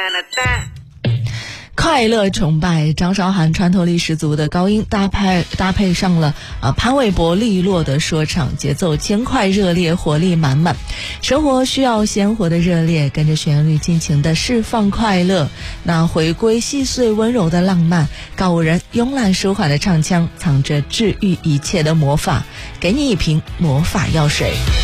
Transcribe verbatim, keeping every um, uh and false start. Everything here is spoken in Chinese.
快乐崇拜，张韶涵穿透力十足的高音搭配搭配上了啊潘玮柏利落的说唱，节奏轻快热烈，活力满满。生活需要鲜活的热烈，跟着旋律尽情的释放快乐。那回归细碎温柔的浪漫，告五人慵懒舒缓的唱腔，藏着治愈一切的魔法。给你一瓶魔法药水。